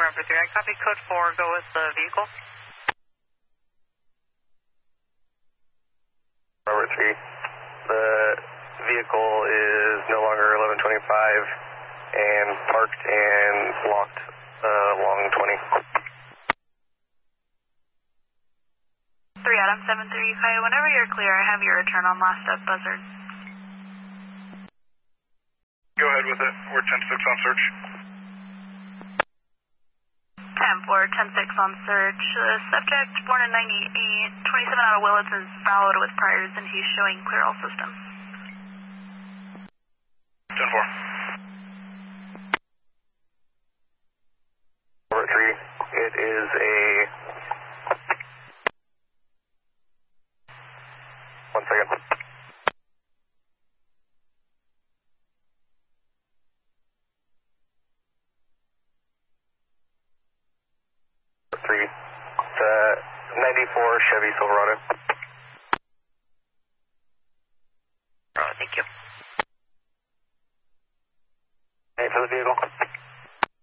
November 3. I copy code 4. Go with the vehicle. November 3. The vehicle is no longer 1125 and parked and locked along 20. 3 Adam 73 Kaya, whenever you're clear, I have your return on last up buzzard. Go ahead with it. We're 10-6 on search. 10-4, 10-6 on search. Subject born in 98, 27 out of Willits is valid with priors and he's showing clear all systems. 10-4. November 3. It is a... 1 second. It's a 94 Chevy Silverado. Thank you. Name for the vehicle.